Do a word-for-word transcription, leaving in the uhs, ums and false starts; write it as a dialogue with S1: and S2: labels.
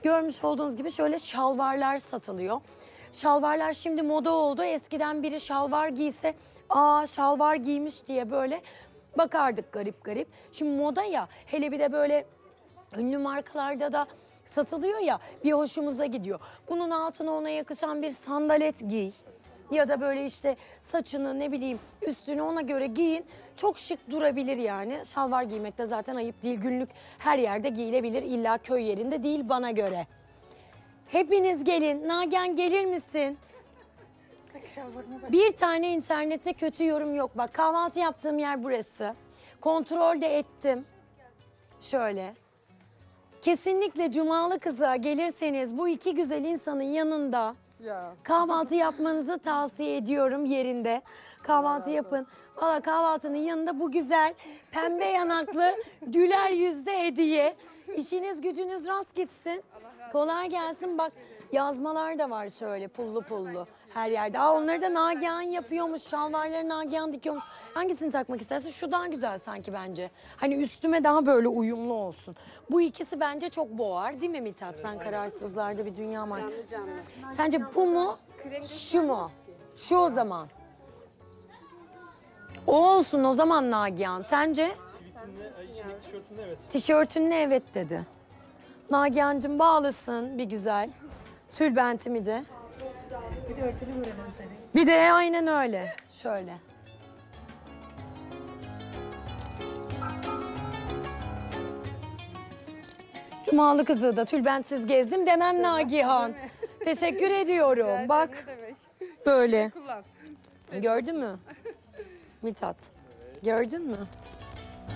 S1: Görmüş olduğunuz gibi şöyle şalvarlar satılıyor. Şalvarlar şimdi moda oldu. Eskiden biri şalvar giyse, aa şalvar giymiş diye böyle bakardık garip garip. Şimdi moda ya, hele bir de böyle ünlü markalarda da satılıyor ya, bir hoşumuza gidiyor. Bunun altına ona yakışan bir sandalet giy. Ya da böyle işte saçını ne bileyim üstünü ona göre giyin. Çok şık durabilir yani. Şalvar giymek de zaten ayıp değil. Günlük her yerde giyilebilir. İlla köy yerinde değil bana göre. Hepiniz gelin. Nagihan gelir misin? Bir tane internette kötü yorum yok. Bak kahvaltı yaptığım yer burası. Kontrol de ettim. Şöyle. Kesinlikle Cumalı Kız'a gelirseniz bu iki güzel insanın yanında
S2: Ya.
S1: kahvaltı yapmanızı tavsiye ediyorum yerinde. Kahvaltı yapın. Valla kahvaltının yanında bu güzel pembe yanaklı güler yüzde hediye. İşiniz gücünüz rast gitsin. Kolay gelsin. Bak yazmalar da var şöyle pullu pullu her yerde. Aa, onları da Nagihan yapıyormuş. Şalvarları Nagihan dikiyormuş. Hangisini takmak istersin? Şu daha güzel sanki bence. Hani üstüme daha böyle uyumlu olsun. Bu ikisi bence çok boğar değil mi Mithat? Ben kararsızlarda bir dünya var. Sence bu mu? Şu mu? Şu o zaman. O olsun o zaman Nagihan. Sence?
S3: Tişörtünde evet.
S1: Tişörtünle evet dedi. Nagihan'cığım bağlısın bir güzel. Tülbentimi de.
S4: Bir de örtülü görelim seni.
S1: Bir de aynen öyle. Şöyle. Cumalı Kızı da tülbentsiz gezdim demem Nagihan. Teşekkür ediyorum. Bak böyle.
S2: Kullan.
S1: Gördün mü? Mithat. Gördün mü?